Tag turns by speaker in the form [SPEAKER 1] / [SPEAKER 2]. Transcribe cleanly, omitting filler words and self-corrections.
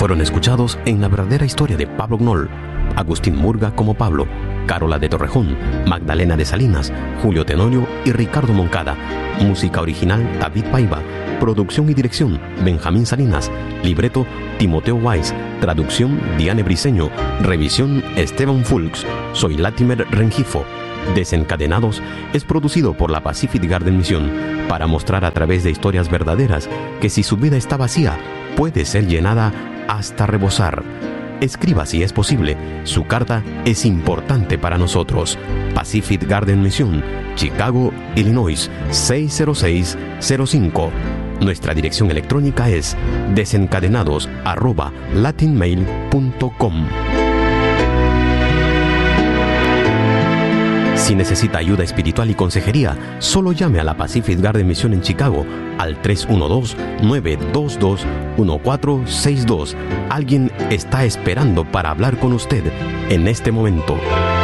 [SPEAKER 1] fueron escuchados en la verdadera historia de Pablo Knoll, Agustín Murga como Pablo, Carola de Torrejón, Magdalena de Salinas, Julio Tenorio y Ricardo Moncada. Música original David Paiva. Producción y dirección Benjamín Salinas. Libreto Timoteo Weiss. Traducción Diane Briceño. Revisión Esteban Fulks. Soy Latimer Rengifo. Desencadenados es producido por la Pacific Garden Mission para mostrar a través de historias verdaderas que si su vida está vacía, puede ser llenada hasta rebosar. Escriba si es posible. Su carta es importante para nosotros. Pacific Garden Mission, Chicago, Illinois 60605. Nuestra dirección electrónica es desencadenados@latinmail.com. Si necesita ayuda espiritual y consejería, solo llame a la Pacific Garden Mission en Chicago al 312-922-1462. Alguien está esperando para hablar con usted en este momento.